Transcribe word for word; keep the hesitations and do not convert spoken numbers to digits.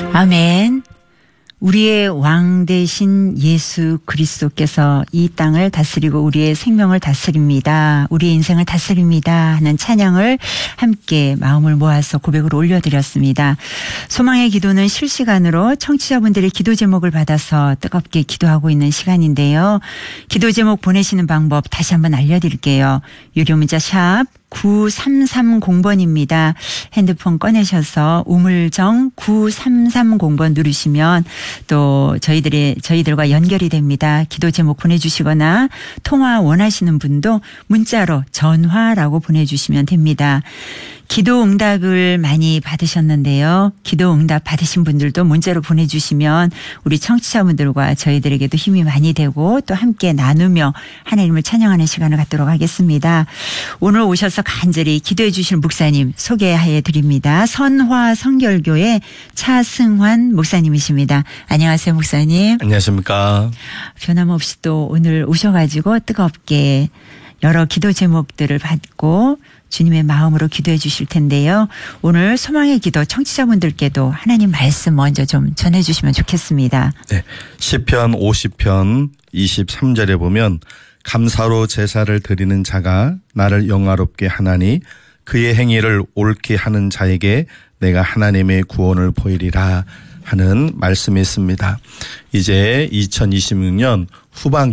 아멘. 우리의 왕 되신 예수 그리스도께서 이 땅을 다스리고 우리의 생명을 다스립니다. 우리의 인생을 다스립니다 하는 찬양을 함께 마음을 모아서 고백으로 올려드렸습니다. 소망의 기도는 실시간으로 청취자분들의 기도 제목을 받아서 뜨겁게 기도하고 있는 시간인데요. 기도 제목 보내시는 방법 다시 한번 알려드릴게요. 유료 문자 샵 구삼삼공 번입니다. 핸드폰 꺼내셔서 우물정 구삼삼공 번 누르시면 또 저희들의 저희들과 연결이 됩니다. 기도 제목 보내주시거나 통화 원하시는 분도 문자로 전화라고 보내주시면 됩니다. 기도 응답을 많이 받으셨는데요. 기도 응답 받으신 분들도 문자로 보내주시면 우리 청취자분들과 저희들에게도 힘이 많이 되고 또 함께 나누며 하나님을 찬양하는 시간을 갖도록 하겠습니다. 오늘 오셔서 간절히 기도해 주실 목사님 소개해 드립니다. 선화 성결교회 차승환 목사님이십니다. 안녕하세요, 목사님. 안녕하십니까. 변함없이 또 오늘 오셔가지고 뜨겁게 여러 기도 제목들을 받고 주님의 마음으로 기도해 주실 텐데요. 오늘 소망의 기도 청취자분들께도 하나님 말씀 먼저 좀 전해 주시면 좋겠습니다. 네, 시편 오십 편 이십삼 절에 보면 감사로 제사를 드리는 자가 나를 영화롭게 하나니 그의 행위를 옳게 하는 자에게 내가 하나님의 구원을 보이리라 하는 말씀이 있습니다. 이제 이천이십육 년 후반기